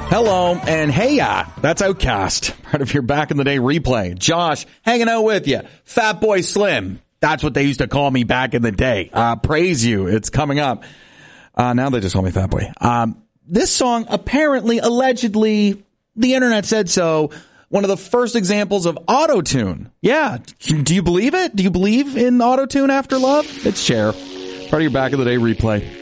Hello, and hey, that's Outcast, part of your Back in the Day replay. Josh, hanging out with you. Fat Boy Slim. That's what they used to call me back in the day. Praise You. It's coming up. Now they just call me Fat Boy. This song, apparently, allegedly, the internet said so, one of the first examples of auto-tune. Yeah. Do you believe it? Do you believe in auto-tune after love? It's Cher. Part of your Back in the Day replay.